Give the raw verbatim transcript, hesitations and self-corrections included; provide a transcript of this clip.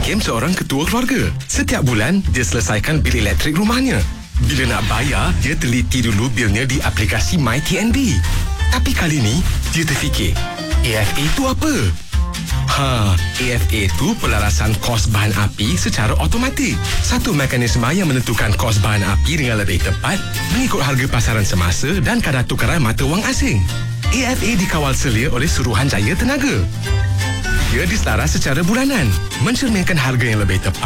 Hakim seorang ketua keluarga. Setiap bulan, dia selesaikan bil elektrik rumahnya. Bila nak bayar, dia teliti dulu bilnya di aplikasi MyTNB. Tapi kali ni, dia terfikir, A F A tu apa? Ha, A F A tu pelarasan kos bahan api secara automatik. Satu mekanisme yang menentukan kos bahan api dengan lebih tepat mengikut harga pasaran semasa dan kadar tukaran mata wang asing. A F A dikawal selia oleh Suruhanjaya Tenaga. Ia diselaras secara bulanan, mencerminkan harga yang lebih tepat